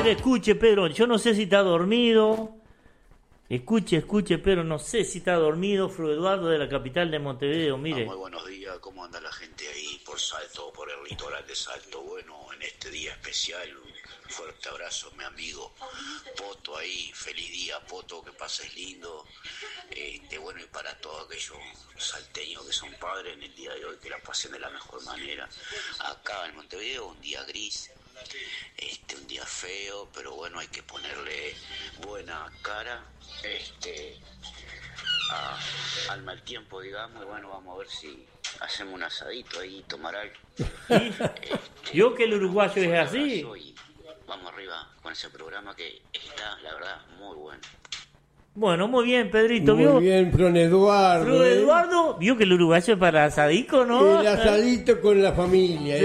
Mire, escuche, Pedro, yo no sé si está dormido. Escuche, Pedro, no sé si está dormido. Fru Eduardo de la capital de Montevideo, mire. Muy buenos días, ¿cómo anda la gente ahí por Salto, por el litoral de Salto? Bueno, en este día especial, un fuerte abrazo, mi amigo Poto ahí, feliz día, Poto, que pases lindo. Bueno, y para todos aquellos salteños que son padres en el día de hoy, que la pasen de la mejor manera. Acá en Montevideo, un día gris, un día feo, pero bueno, hay que ponerle buena cara, al mal tiempo, digamos, y bueno, vamos a ver si hacemos un asadito ahí, tomar algo. Yo que el uruguayo es así. Y vamos arriba con ese programa que está, la verdad, muy bueno. Bueno, muy bien, Pedrito, ¿vio? Muy bien, Fron Eduardo. Fru Eduardo, vio que el uruguayo es para asadico, ¿no? El asadito con la familia.